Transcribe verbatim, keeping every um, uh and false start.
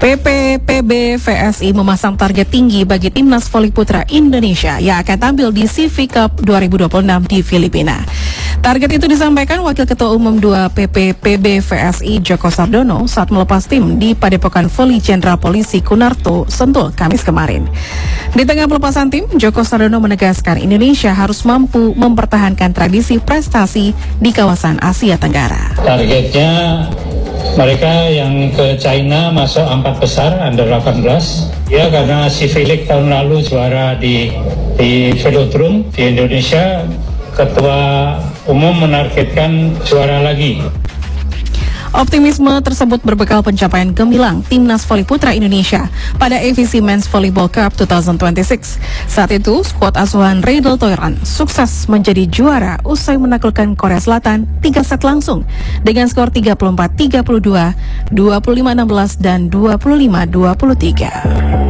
P P P B V S I memasang target tinggi bagi Timnas Voli Putra Indonesia yang akan tampil di C V Cup dua ribu dua puluh enam di Filipina. Target itu disampaikan Wakil Ketua Umum dua P P P B V S I Joko Sardono saat melepas tim di Padepokan Voli Jenderal Polisi Kunarto, Sentul, Kamis kemarin. Di tengah pelepasan tim, Joko Sardono menegaskan Indonesia harus mampu mempertahankan tradisi prestasi di kawasan Asia Tenggara. Targetnya mereka yang ke China masuk empat besar under delapan belas ya, karena si Felix tahun lalu juara di di Velodrome di Indonesia. Ketua Umum menargetkan juara lagi. Optimisme tersebut berbekal pencapaian gemilang Timnas Voli Putra Indonesia pada A V C Men's Volleyball Cup dua ribu dua puluh enam. Saat itu, skuad asuhan Riedel Toiran sukses menjadi juara usai menaklukkan Korea Selatan tiga set langsung dengan skor tiga puluh empat tiga puluh dua, dua puluh lima enam belas, dan dua puluh lima dua puluh tiga.